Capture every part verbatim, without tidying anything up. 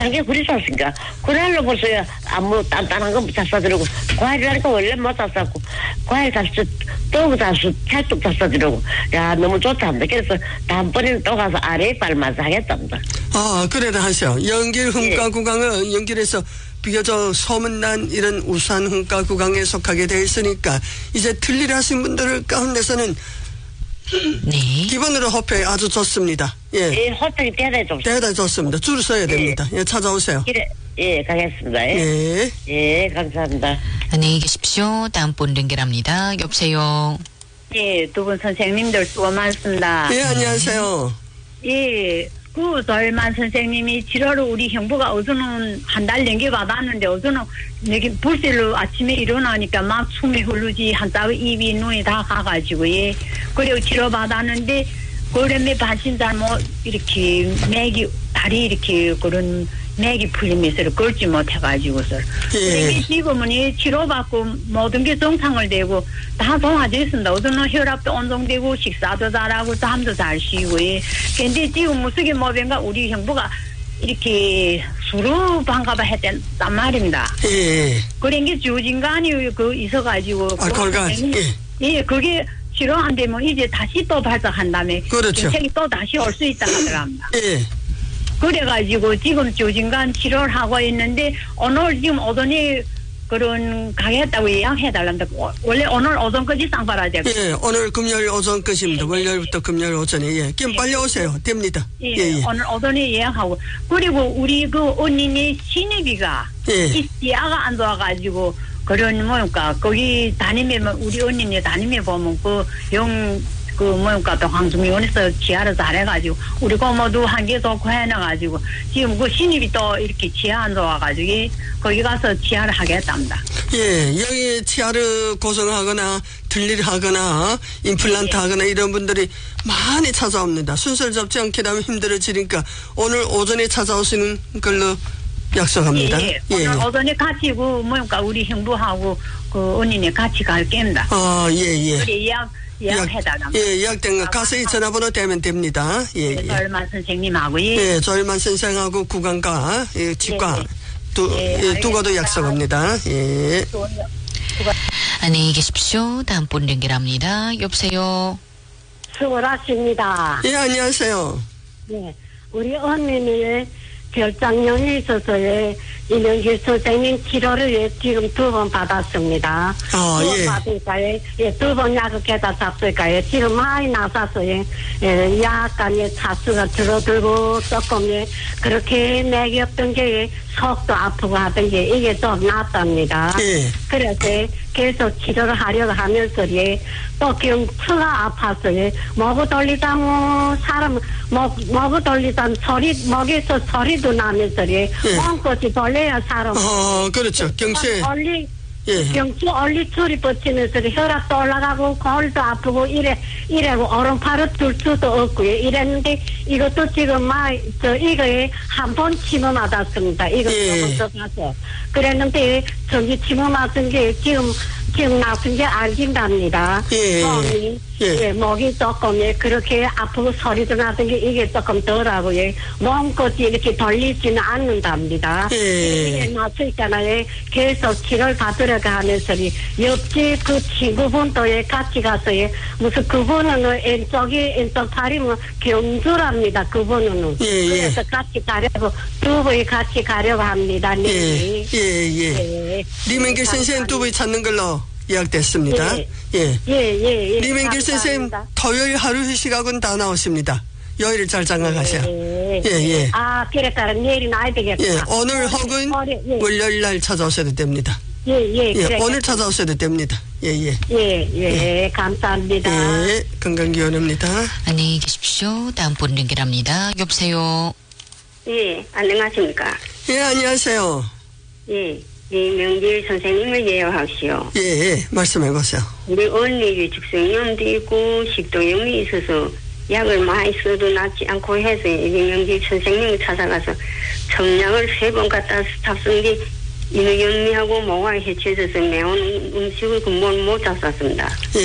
게 그리 샀으니까 그날로 벌써 아무 단단한 거 못 샀어들고 과일이라니까 원래 못 샀었고 과일 샀어 또 샀어 찰떡 샀어들고 야 너무 좋답니다. 그래서 다음번에는 또 가서 아래에 발맞아 하겠답니다. 아 그래라 하셔. 연길 흥가 예. 구강은 연길에서 비교적 소문난 이런 우수한 흥가 구강에 속하게 돼 있으니까 이제 들리려 하신 분들 가운데서는 네. 기본으로 호텔 아주 좋습니다. 예. 예, 호텔이 대단히 좋습니다. 대단히 좋습니다. 줄을 서야 됩니다. 예, 예 찾아오세요. 그래, 예, 가겠습니다. 예. 예, 예 감사합니다. 안녕히 계십시오. 다음 분 연결합니다. 여보세요. 예, 두 분 선생님들 수고 많습니다. 예, 안녕하세요. 예, 그 절만 선생님이 칠월에 우리 형부가 어제는 한 달 연기 받았는데 어제는 여기 불실로 아침에 일어나니까 막 숨이 흐르지 한자의 입이 눈이 다 가가지고 예 그리고 치료 받았는데 그러면 반신잘 뭐 이렇게 맥이 다리 이렇게 그런 맥이 풀리면서 걸지 못해가지고서 예. 지금은 이 치료받고 모든 게 정상을 되고 다 동화됐습니다. 어제는 혈압도 온정되고 식사도 잘하고 잠도 잘 쉬고 예. 근데 지금 무슨 뭐변가 우리 형부가 이렇게 수루 반가봐 했단 말입니다. 예. 그런 게 주진간이 그 있어가지고 아 걸간 예. 예 그게 치료 안 되면 이제 다시 또 발작한다며 그렇죠. 인생이 또 다시 올 수 있다 하더랍니다. 예. 그래가지고 지금 조진간 치료를 하고 있는데 오늘 지금 오전에 그런 가겠다고 예약해달란다. 원래 오늘 오전까지 쌍발아야 되고. 예, 오늘 금요일 오전 끝입니다. 예, 월요일부터 예. 금요일 오전에. 예, 그럼 예. 빨리 오세요. 됩니다. 예, 예, 예. 오늘 오전에 예약하고. 그리고 우리 그 언니네 신입이가 예. 이 지하가 안 좋아가지고 그런 뭐니까 거기 다니면 우리 언니네 다니면 보면 그영 그 뭐니까 또 황수미원에서 지하를 잘해가지고 우리 고모도 한 개 더 구해놔가지고 지금 그 신입이 또 이렇게 지하 안 좋아가지고 거기 가서 지하를 하겠답니다. 예, 여기 치아를 고정하거나 들릴하거나 임플란트 하거나 이런 분들이 많이 찾아옵니다. 순서를 잡지 않게 되면 힘들어지니까 오늘 오전에 찾아오시는 걸로 약속합니다. 예, 예. 오늘 예. 오전에 같이 그 뭐니까 우리 형부하고 그 언니네 같이 갈 겁니다. 아, 예, 예. 우리 예약 예약해달라. 예, 예약된 거 가서 이 전화번호 대면 됩니다. 예, 예. 조일만 선생님하고 예. 예, 조일만 선생하고 구강과 예, 치과 예, 예. 두 예, 예, 두고도 약속합니다. 예. 안녕히 계십시오. 다음 분 연결합니다. 여보세요. 수고하십니다. 예, 안녕하세요. 예, 우리 언니는 결장염이 있어서 예, 이명길 선생님 치료를 예, 지금 두 번 받았습니다. 아, 두 번 예. 받으니까 예, 예, 두 번 약을 깨다 잡으니까 예, 지금 많이 나서서 예, 예, 약간 예, 차수가 줄어들고 조금 예, 그렇게 맥이 없던 게 예, 속도 아프고 하던 게 이게 좀 낫답니다. 예. 그래서 예, 계속 치료를 하려고 하면서 예, 또 경추가 아파서 예, 목을 돌리다 뭐 사람 목 목을 돌리다 소리 목에서 소리도 나면서 예, 예. 몸꽃이 돌려야 사람. 어, 그렇죠. 경추에. 얼리 예. 경추 얼리줄이 뻗치면서 혈압도 올라가고 골도 아프고 이래 이래고 오른팔을 들 수도 없고요. 이랬는데 이것도 지금 막 저 이거에 한 번 침을 맞았습니다. 이거 예. 조금 더 가서 그랬는데 전기 침을 맞은 게 지금 지금 나쁜 게 알긴답니다. 예. 몸이 예. 예, 목이 조금 예, 그렇게 아프고 소리도 나던 게 이게 조금 덜하고 예, 몸꽃이 이렇게 돌리지는 않는답니다. 예. 이게 났으니까는 계속 치료를 받으러 가면서 옆집 그 친구분도 예, 같이 가서 예, 무슨 그분은 왼쪽이 왼쪽 팔이 뭐 경주랍니다. 그분은 예, 예. 그래서 같이 가려고 두 분이 같이 가려고 합니다. 네. 예, 예, 예. 예. 리men길 선생님 두 분이 찾는 걸로 예약됐습니다. 예. 예. 예, 예, 예. 리men길 선생님 토요일 하루 휴식하고는 다 나오십니다. 요일을 잘 장악하셔. 예, 예, 예. 아, 그랬다라 내일이 나야 되겠다. 예, 오늘 혹은 어려, 예. 월요일 날 찾아오셔도 됩니다. 예, 예. 예, 그래. 오늘 찾아오셔도 됩니다. 예, 예. 예, 예, 감사합니다. 예, 건강기원입니다. 안녕히 계십시오. 다음 분 연결합니다. 여보세요. 예, 안녕하십니까. 예, 안녕하세요. 예, 이명길 선생님을 예약하시오. 예, 예, 말씀해 보세요. 우리 언니 죽성염도 있고 식도염이 있어서 약을 많이 써도 낫지 않고 해서 이명길 선생님을 찾아가서 청약을 세 번 갖다 잡쓴 게 인후염리하고 목이 해쳐져서 매운 음식을 근본 못 잡쌌습니다.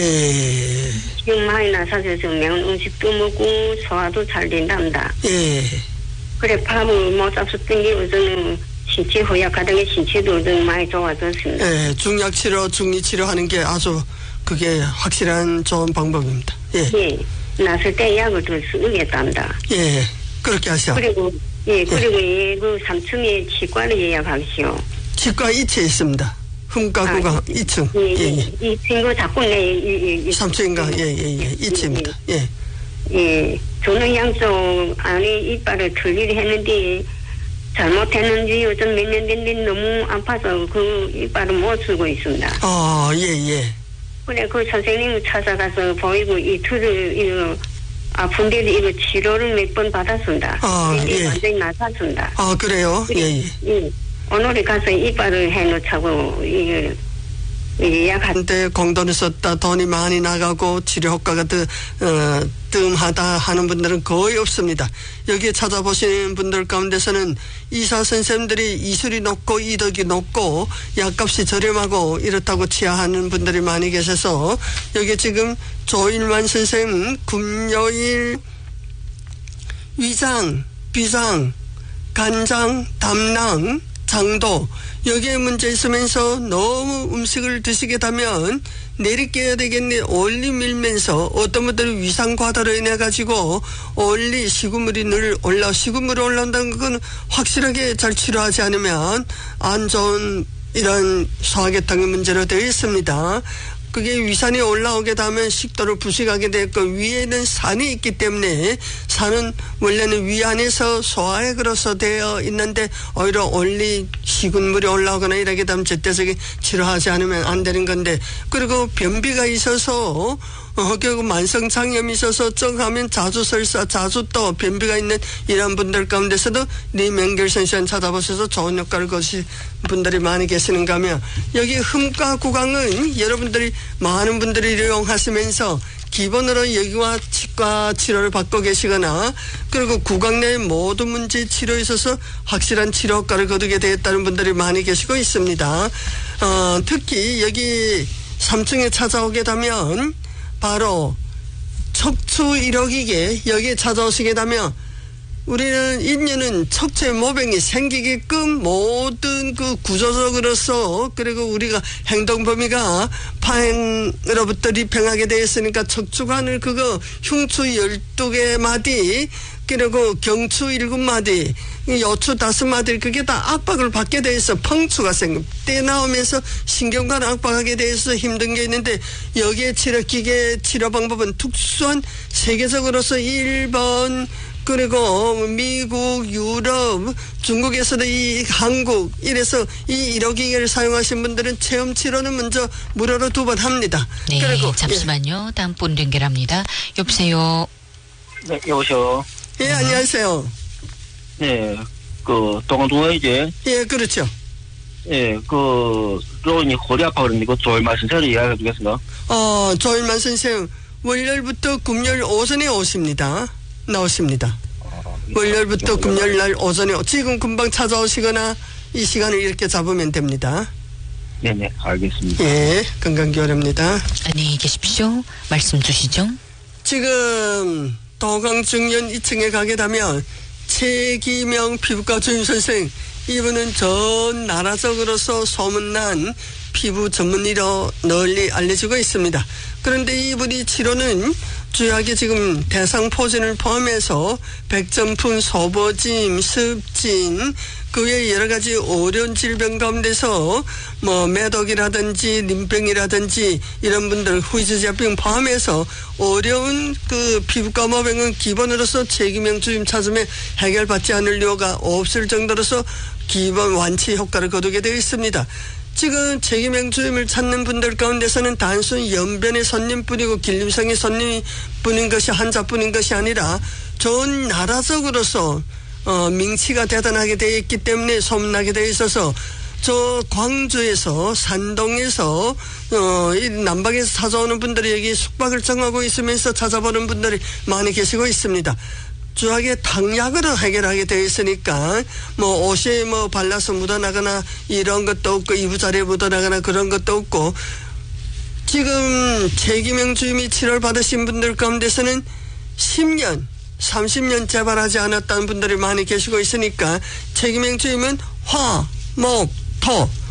예. 지금 많이 나서져서 매운 음식도 먹고 소화도 잘 된답니다. 예. 그래 밥을 못 잡수던 게 우선은 신체 허약하던 게 신체도 우선 많이 좋아졌습니다. 예, 중약 치료, 중리 치료하는 게 아주 그게 확실한 좋은 방법입니다. 예. 예. 났을 때 약을 더 쓰겠답니다. 예. 그렇게 하시오. 그리고 예, 그리고 예, 그 삼 층에 치과를 예약하시오. 치과 이 층에 있습니다. 흠가구가 아, 이 층. 예, 예, 예. 예. 이 친구 자꾸 내, 이, 이, 삼 층인가? 예, 예, 예. 이 층입니다. 예. 예. 저는 양쪽 안에 이빨을 틀리를 했는데, 잘못했는지 요즘 몇 년 됐는데 너무 아파서 그 이빨을 못 쓰고 있습니다. 아, 예, 예. 그래, 그 선생님을 찾아가서 보이고 이틀을, 이거, 아픈데도 이거 치료를 몇 번 받았습니다. 아, 이제 예. 완전히 나았습니다. 아, 그래요? 예, 예. 예. 오늘에 가서 이빨을 해놓자고, 이거, 예약한. 한때 공돈을 썼다 돈이 많이 나가고 치료 효과가 더, 어, 뜸하다 하는 분들은 거의 없습니다. 여기에 찾아보시는 분들 가운데서는 의사 선생님들이 이술이 높고 이덕이 높고 약값이 저렴하고 이렇다고 치하하는 분들이 많이 계셔서 여기 지금 조일만 선생님 금요일 위장, 비장, 간장, 담낭, 장도 여기에 문제 있으면서 너무 음식을 드시게 되면 내리깨야 되겠네. 올리 밀면서 어떤 분들은 위상과다로 인해 가지고 올리 식은물이 늘 올라 식은물이 올라온다는 건 확실하게 잘 치료하지 않으면 안 좋은 이런 소화계통의 문제로 되어 있습니다. 그게 위산이 올라오게 되면 식도를 부식하게 되고 위에는 산이 있기 때문에 산은 원래는 위 안에서 소화액으로서 되어 있는데 오히려 올리 식은물이 올라오거나 이렇게 되면 절대적인 치료하지 않으면 안 되는 건데 그리고 변비가 있어서 어, 결국 만성장염이 있어서 쩡하면 자주 설사 자주 또 변비가 있는 이런 분들 가운데서도 리명결 선생 찾아보셔서 좋은 효과를 거신 분들이 많이 계시는가 하면 여기 흠가 구강은 여러분들이 많은 분들이 이용하시면서 기본으로 여기와 치과 치료를 받고 계시거나 그리고 구강 내 모든 문제 치료에 있어서 확실한 치료 효과를 거두게 되었다는 분들이 많이 계시고 있습니다. 어, 특히 여기 삼 층에 찾아오게 되면 바로 척추 일호기계 여기에 찾아오시게 되면 우리는 인류는 척추의 모병이 생기게끔 모든 그 구조적으로서 그리고 우리가 행동 범위가 파행으로부터 리팽하게 되어 있으니까 척추관을 그거 흉추 열두 개 마디 그리고 경추 일곱 마디 여추 다섯 마디 그게 다 압박을 받게 돼 있어. 펑추가 생겨 때 나오면서 신경관 압박하게 돼 있어 힘든 게 있는데 여기에 치료 기계 치료 방법은 특수한 세계적으로서 일본 그리고 미국, 유럽, 중국에서도 이 한국 이래서 이 일호기계를 사용하신 분들은 체험 치료는 먼저 무료로 두 번 합니다. 네, 그리고 잠시만요. 예. 다음 분 연결합니다. 여보세요. 네, 여보세요. 예, 안녕하세요. 네, 그 동안동아이제. 예, 그렇죠. 예, 그 로인이 허리 아파 그러는데 그 조일만 선생을 이야기해 주겠습니다. 어, 조일만 선생 월요일부터 금요일 오전에 오십니다. 나오십니다. 월요일부터 금요일 날 오전에 지금 금방 찾아오시거나 이 시간을 이렇게 잡으면 됩니다. 네네, 알겠습니다. 예, 건강기원입니다. 안녕히 계십시오. 말씀 주시죠. 지금 도강증년 이 층에 가게 되면 최기명 피부과 주임선생 이분은 전 나라적으로서 소문난 피부 전문의로 널리 알려지고 있습니다. 그런데 이분이 치료는 주요하게 지금 대상포진을 포함해서 백점풍, 소보짐, 습진 그 외에 여러 가지 어려운 질병 가운데서 뭐 매독이라든지 림병이라든지 이런 분들 후이즈자병 포함해서 어려운 그 피부과 모병은 기본으로서 최기명 주임 찾으면 해결받지 않을 이유가 없을 정도로서 기본 완치 효과를 거두게 되어 있습니다. 지금 최기명 주임을 찾는 분들 가운데서는 단순 연변의 손님뿐이고 길림성의 손님뿐인 것이 환자뿐인 것이 아니라 전 나라적으로서 어, 명치가 대단하게 되어 있기 때문에 소문나게 되어 있어서 저 광주에서 산동에서 어, 이 남방에서 찾아오는 분들이 여기 숙박을 정하고 있으면서 찾아보는 분들이 많이 계시고 있습니다. 주하게 당약으로 해결하게 되어 있으니까 뭐 옷에 뭐 발라서 묻어나거나 이런 것도 없고 이부자리에 묻어나거나 그런 것도 없고 지금 최기명 주임이 치료를 받으신 분들 가운데서는 십 년 삼십 년 재발하지 않았다는 분들이 많이 계시고 있으니까 책임행 주임은 화, 목, 토